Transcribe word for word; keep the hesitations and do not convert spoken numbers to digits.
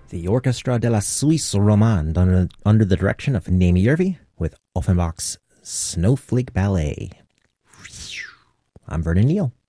The Orchestra de la Suisse Romande under, under the direction of Naomi Yervi with Offenbach's Snowflake Ballet. I'm Vernon Neal.